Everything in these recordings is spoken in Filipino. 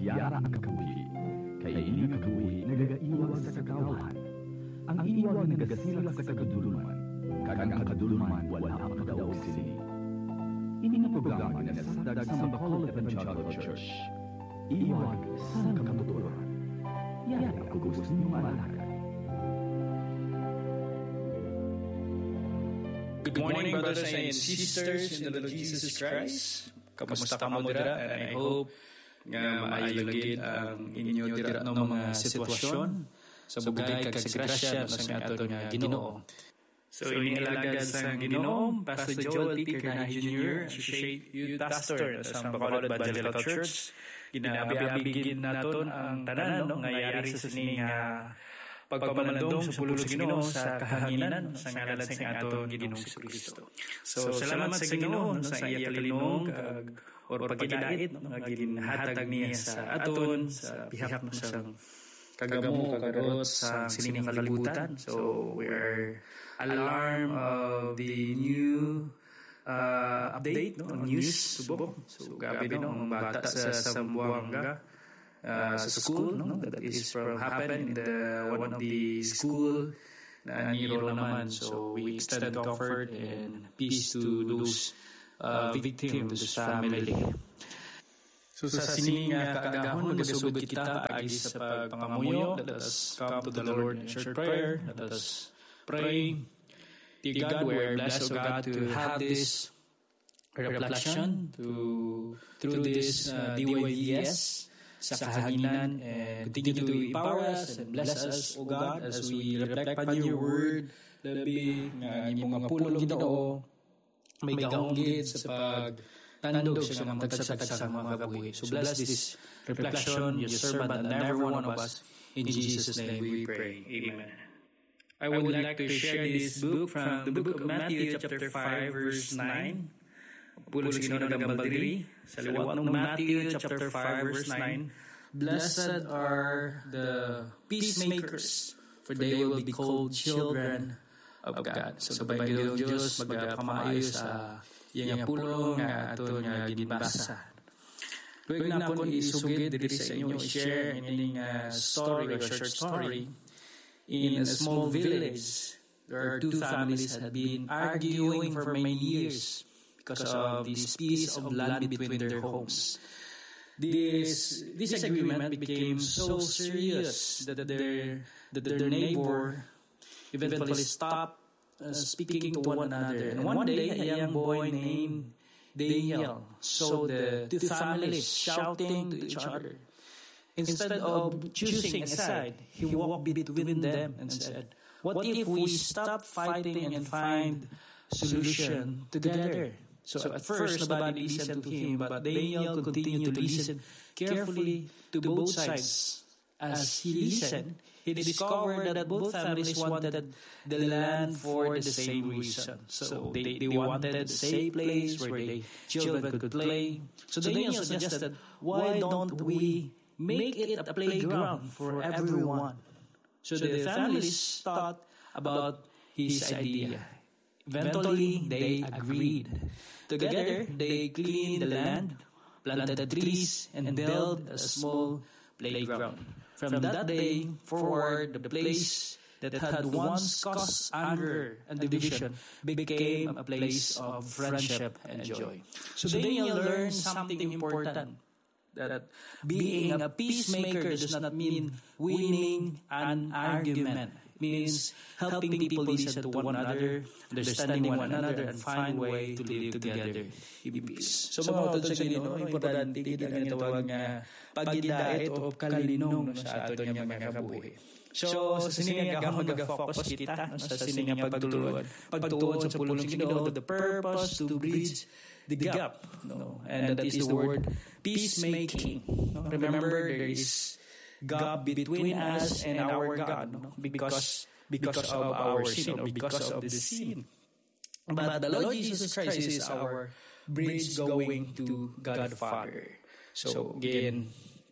Yara ang kabuhi, kay ini nga kabuhi nagagaiwag sa katawan. Ang iwag nagasilak sa kaduluman, kag ang kaduluman wala makadaog sini. Ini nga programa na nasagdag sa Bacolod Evangelical Church. Iwag sa katuturan. Yara ang gusto niyo malakad. Good morning, brothers and sisters in the Lord Jesus Christ. Kamusta ka mo dira? And I hope nga maayolagid ang inyo dira ng mga sitwasyon sa bugay kag sa grasya sa aton nga Ginoo. So inilagad sa Ginoo, Pastor Joel P. Carnahi Jr., Associate Youth Pastor sa Bacolod Evangelical Church. Ginabi-abigin naton ang tanan nga yari sa sining pagpamalandong sa pulong sa Ginoo sa kahanginan sa ngalan sa aton Ginoong Kristo. So salamat sa Ginoo sa iya palinong or pagkidait nga ginhatag niya sa aton sa bihak sa kagamo kagarot sa sining kalibutan. So we are alarmed of the new update on news subok. So gabi ang bata sa Sambuanga sa school, that is from happened in the one of the school na niro naman. So we extend comfort and peace to those victims, those family. So sa sining kagahon magasugod kita agi sa pagpangamuyo. Let us come to the Lord in short prayer. Let us pray. Dear God, we are blessed, O God, to have this reflection through this DYDS sa kahanginan, and continue to empower us and bless us, O God, as we reflect upon your word. Labi nga imong mga pulong Ginoo may gaunggit sa pagtandog sa mga tagsag-tagsag mga kabuhi. So bless this reflection, your servant, and every one of us. In Jesus' name we pray. Amen. I would like to share this book from the book of Matthew chapter 5 verse 9. Pulo sa Ginoo nagambaldiri sa liwat ng Matthew chapter 5 verse 9. Blessed are the peacemakers, for they will be called children of God. So Babaylo Diyos magpamaayo sa iyang pulong nga ato nga ginbasa. Luwag na akong isugid diri sa inyo, i-share ining story or short story. In a small village, there are two families had been arguing for many years because of this piece of land between their homes. This disagreement became so serious that their neighbor eventually stopped speaking to one another. And one day, a young boy named Daniel saw the two families shouting to each other. Instead of choosing a side, he walked between them and said, "What if we stop fighting and find solution together?" So at first, nobody listened to him, but Daniel continued to listen carefully to both sides. As he listened, he discovered that both families wanted the land for the same reason. So they wanted a safe place where the children could play. So Daniel suggested, why don't we make it a playground for everyone? So the families thought about his idea. Eventually, they agreed. Together, they cleaned the land, planted trees, and built a small playground. From that day forward, the place that had once caused anger and division became a place of friendship and joy. So Daniel learned something important, that being a peacemaker does not mean winning an argument. It means helping people listen to one another, understanding one another, and find way to live together in peace. So mga utod sa Ginoo, importante kita nga tawag nga pagidait o kalinong sa aton nga mga kabuhi. So sa sining nga mag-focus kita sa sining nga pagtuon sa pulong sa Ginoo, the purpose to bridge the gap, and that is the word peacemaking. Remember, there is gap between us and our God, because of our sin, or because of the sin. But the Lord Jesus Christ is our bridge going to God Father. So again,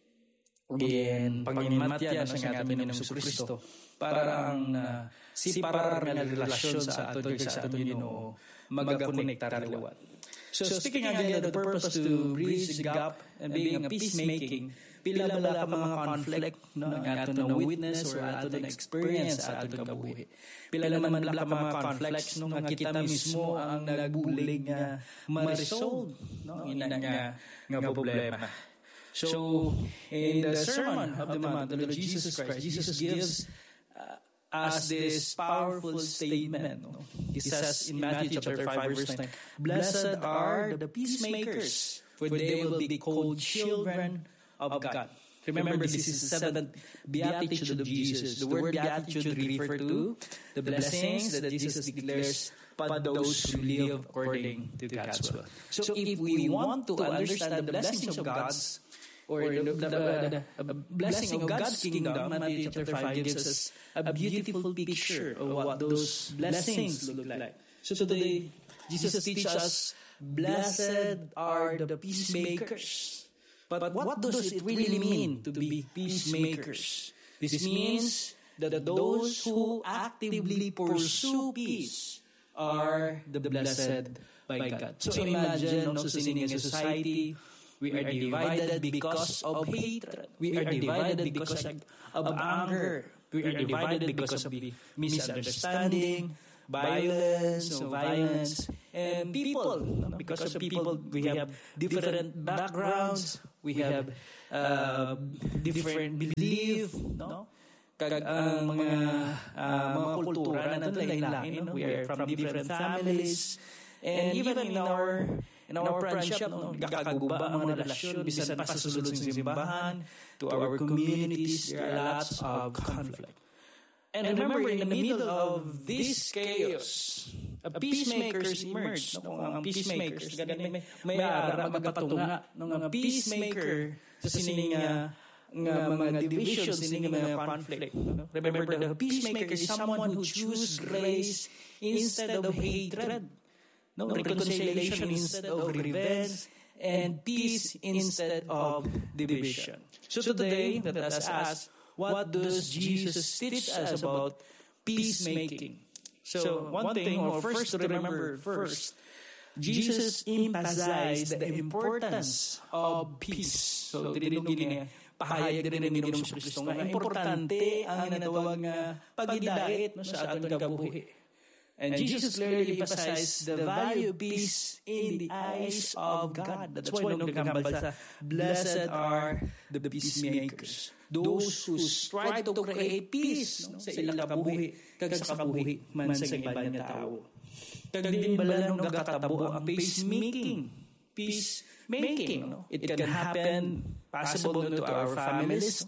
panginimatya sa nga atin ng Kristo para ang siparar nga relasyon sa aton Ginoo magakonektar liwat. So speaking again of the purpose to bridge the gap and being a peacemaking, pila bala ka mga conflict no ato na witness or ato na experience sa ato kabuhi. Pila naman bala ka mga conflicts no nga kita mismo ang nagbulig nga ma-resolve no ina nga problema. So in the Sermon of the Mount, the Lord Jesus Christ, Jesus gives as this powerful statement. No? He says in Matthew chapter 5 verse 9, "Blessed are the peacemakers, for they will be called children of God." Remember, this is the seventh beatitude of Jesus. The word beatitude refer to the blessings that Jesus declares for those who live according to God's will. So if we want to understand the blessings of God's or the blessing of God's kingdom, Matthew chapter 5 gives us a beautiful picture of what those blessings look like. So today, Jesus teaches us, blessed are the peacemakers. But what does it really mean to be peacemakers? This means that those who actively pursue peace are the blessed by God. So imagine, no, so in a society, we are divided because of hatred. We are divided because of anger. We are divided because of the misunderstanding, violence, and people. Because of people, we have different backgrounds. We have different belief. No? Ang mga kultura na lain-lain. We are from different families. And even in our friendship, no, gakaguba ang mga relasyon, bisan pa sa sulod ng simbahan, to our communities, there are lots of conflict. And remember, in the middle of this chaos, peacemakers emerge. No, ang peacemakers, may ara magpatunga ng peacemaker sa sining mga divisions, sining mga conflict. No? Remember, the peacemaker is someone who chooses grace instead of hatred. No, reconciliation instead of revenge, and peace instead of division. So today, let us ask, what does Jesus teach us about peacemaking? So one thing, or first to remember first, Jesus emphasized the importance of peace. So dinunugin pahayag din ng Ginoong Kristo nga importante ang natawag nga pagidait no, sa aton kabuhi. And Jesus clearly emphasized the value of peace in the eyes of God. That's why nagkambal sa, blessed are the peacemakers. Those who strive to create peace no, sa ilang kabuhi, kag sa kabuhi man sa iban nga tao. Kag din bala nung gakatabo ang peacemaking. No? It can happen possible to our families.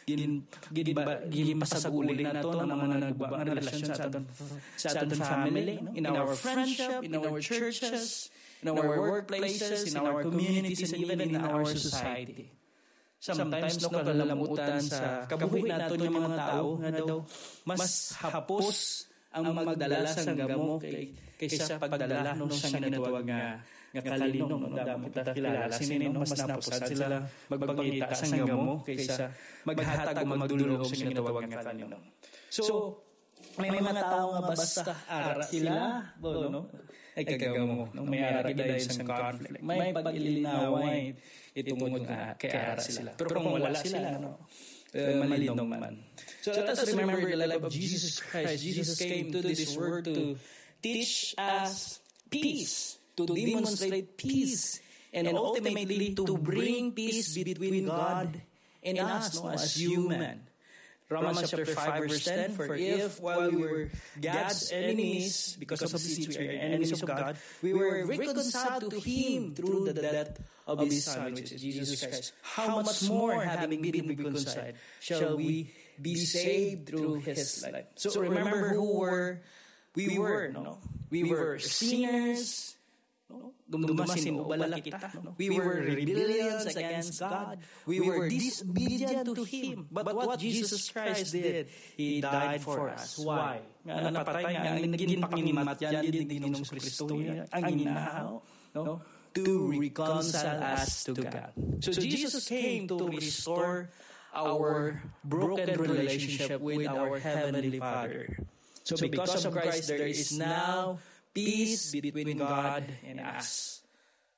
Pasaguli na to ng mga nagbang relasyon sa aton family, no? In our friendship, in our churches, in our workplaces, in our communities, and even in our society. Sometimes no kalalamutan sa kabuhi naton yung mga tao nga daw mas hapos ang magdala sa gamo kaysa pagdala nung sa ginatawag nga kalinong no damo kita kilala sinin no mas napusad sila magpangita sa gamo kaysa maghatag o magdulog sa ginatawag nga kalinong. So may mga tao nga basta ara sila no ay kagamo no may ara dahil sa conflict may pag-ilinaway itungod nga kay ara sila pero kung wala sila no malinaw man. So let us remember the life of Jesus Christ. Jesus came to this world to teach us peace, to demonstrate peace, and ultimately to bring peace between God and us no, as human. Romans chapter 5 verse 10, for if while we were God's enemies, because of this we are enemies of God, we were reconciled to Him through the death of His Son, which is Jesus Christ. How much more, having been reconciled, shall we be saved through His life? So remember who we were. No? We were sinners. No? Dumasin ubala kita. No? We were rebellions against God. We were disobedient to Him. But what Jesus Christ did, He died for us. Why? Nga napatay nga ang naging pakinimat yan din Ginoong Kristo ang ginahaw. No? To reconcile us to God. So Jesus came to restore our broken relationship with our Heavenly Father. So because of Christ, there is now peace between God and us.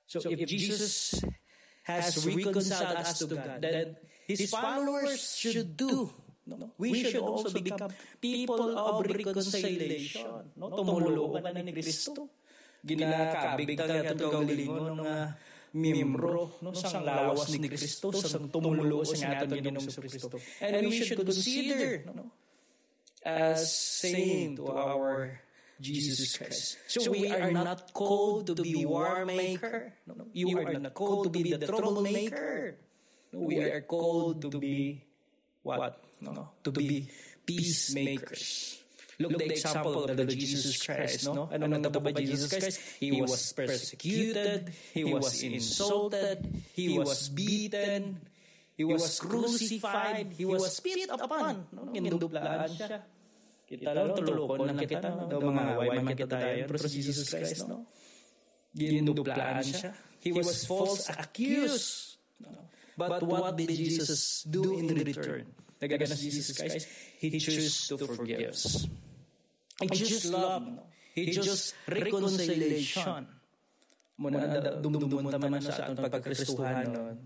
So if Jesus has reconciled us to God, then His followers should do. No? We should also become people of reconciliation. No? Tumulungan ni Kristo. Ginakabig talaga itong kaugalingon ng miyembro sang lawas ni Kristo, sang tumulo sa nga aton Ginoong Kristo. And we should consider as saying to our Jesus Christ. So we are not called to be war maker. You are not called to be the troublemaker. We are called to be what? To be peacemakers. Look the example of the Lord Jesus Christ. Ano natabo ba Jesus Christ? He was persecuted. He was insulted. He was beaten. He was crucified. He was spit upon. Ginuduplaan siya. Kita lang tulukon lang kita. Mga away man kita tayo. Pero Jesus Christ, ginuduplaan siya. He was false accused. But what did Jesus do in return? Nagagas Jesus Christ, He chose to forgive us. He just love. He just reconciliation. Muna dumdumun taman sa atong pagkakristuhan nun.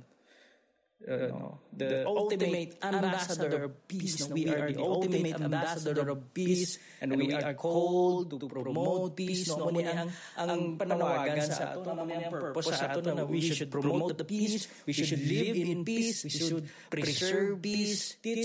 The ultimate ambassador of peace. We are the ultimate ambassador of peace, and we are called to promote peace. Ang panawagan sa ato, ang purpose sa ato na we should promote the peace, we should live in peace, we should preserve peace,